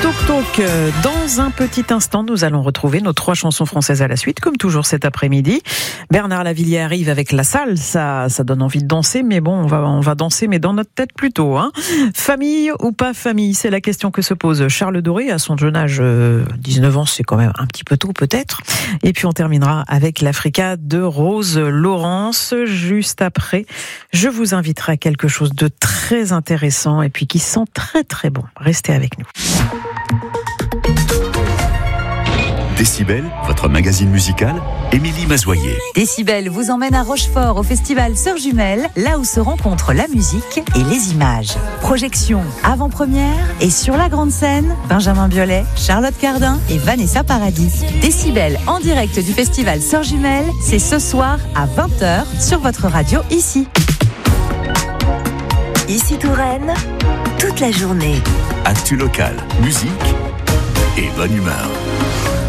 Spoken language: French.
Toc Toc. Dans un petit instant, nous allons retrouver nos 3 chansons françaises à la suite, comme toujours cet après-midi. Bernard Lavilliers arrive avec la salle, ça donne envie de danser, mais bon, on va danser, mais dans notre tête plutôt. Famille ou pas famille, c'est la question que se pose Charles Doré à son jeune âge, 19 ans, c'est quand même un petit peu tôt peut-être. Et puis on terminera avec l'Africa de Rose Laurence. Juste après, je vous inviterai à quelque chose de très intéressant et puis qui sent très très bon. Restez avec nous. Décibel, votre magazine musical, Émilie Mazoyer. Décibel vous emmène à Rochefort au festival Sœurs Jumelles, là où se rencontrent la musique et les images. Projection avant-première et sur la grande scène, Benjamin Biolay, Charlotte Cardin et Vanessa Paradis. Décibel en direct du festival Sœurs Jumelles, c'est ce soir à 20h sur votre radio ici. Ici Touraine, toute la journée. Actu local, musique et bonne humeur.